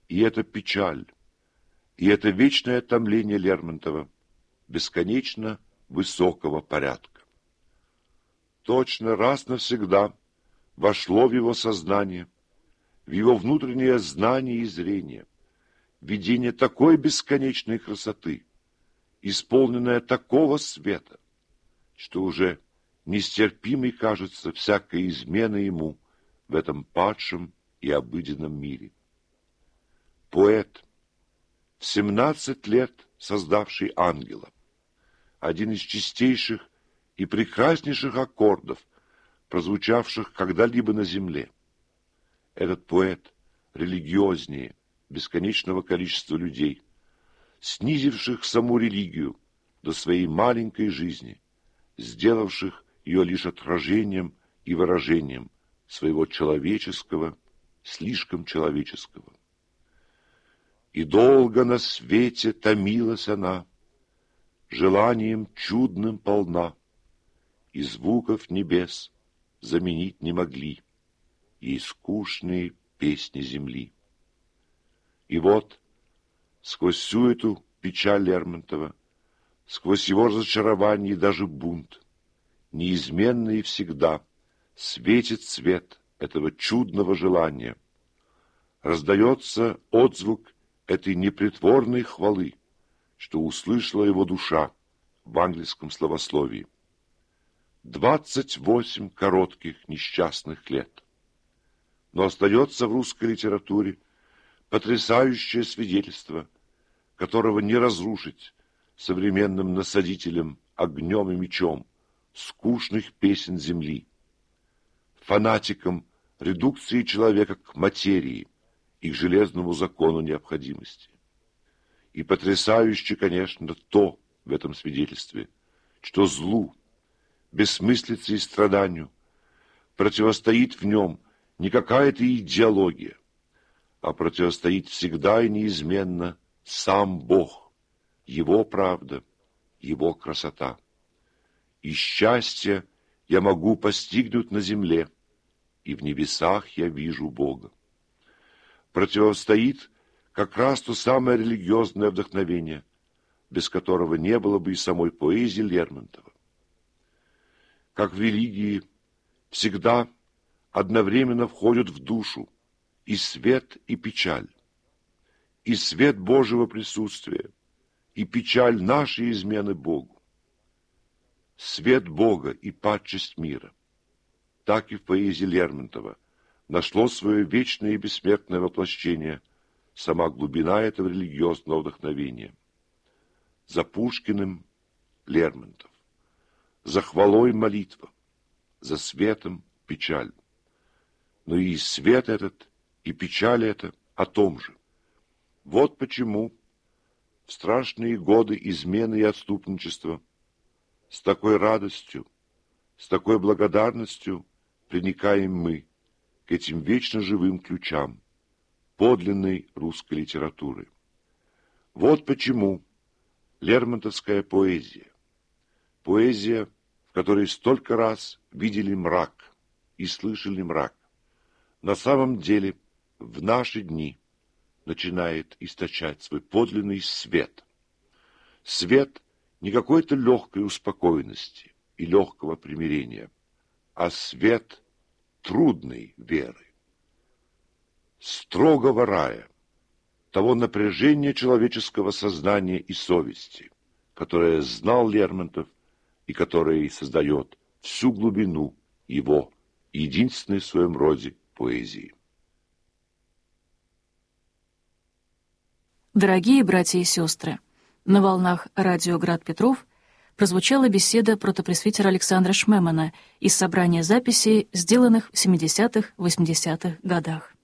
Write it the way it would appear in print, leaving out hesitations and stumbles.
И это печаль, и это вечное томление Лермонтова бесконечно высокого порядка. Точно раз навсегда вошло в его сознание, в его внутреннее знание и зрение, видение такой бесконечной красоты, исполненное такого света, что уже нестерпимой кажется всякая измена ему в этом падшем и обыденном мире. Поэт, в 17 лет создавший ангела, один из чистейших и прекраснейших аккордов, прозвучавших когда-либо на земле. Этот поэт религиознее бесконечного количества людей, снизивших саму религию до своей маленькой жизни, сделавших ее лишь отражением и выражением своего человеческого, слишком человеческого. И долго на свете томилась она, желанием чудным полна, и звуков небес заменить не могли ей скучные песни земли. И вот, сквозь всю эту печаль Лермонтова, сквозь его разочарование и даже бунт, неизменно и всегда светит свет этого чудного желания. Раздается отзвук этой непритворной хвалы, что услышала его душа в английском словословии. 28 коротких несчастных лет. Но остается в русской литературе потрясающее свидетельство, которого не разрушить современным насадителем огнем и мечом скучных песен земли, фанатиком редукции человека к материи и к железному закону необходимости. И потрясающе, конечно, то в этом свидетельстве, что злу, бессмыслице и страданию противостоит в нем не какая-то идеология, а противостоит всегда и неизменно сам Бог, Его правда, Его красота. И счастье я могу постигнуть на земле, и в небесах я вижу Бога. Противостоит как раз то самое религиозное вдохновение, без которого не было бы и самой поэзии Лермонтова. Как в религии всегда одновременно входят в душу и свет, и печаль, и свет Божьего присутствия, и печаль нашей измены Богу, свет Бога и падчесть мира. Так и в поэзии Лермонтова нашло свое вечное и бессмертное воплощение сама глубина этого религиозного вдохновения. За Пушкиным Лермонтов, за хвалой молитва, за светом печаль. Но и свет этот, и печаль эта о том же. Вот почему в страшные годы измены и отступничества с такой радостью, с такой благодарностью приникаем мы к этим вечно живым ключам подлинной русской литературы. Вот почему лермонтовская поэзия, поэзия, в которой столько раз видели мрак и слышали мрак, на самом деле в наши дни начинает источать свой подлинный свет. Свет не какой-то легкой успокоенности и легкого примирения, а свет трудной веры, строгого рая, того напряжения человеческого сознания и совести, которое знал Лермонтов и которое и создает всю глубину его единственной в своем роде поэзии. Дорогие братья и сестры, на волнах радио «Град Петров» прозвучала беседа протопресвитера Александра Шмемана из собрания записей, сделанных в 70-80-х годах.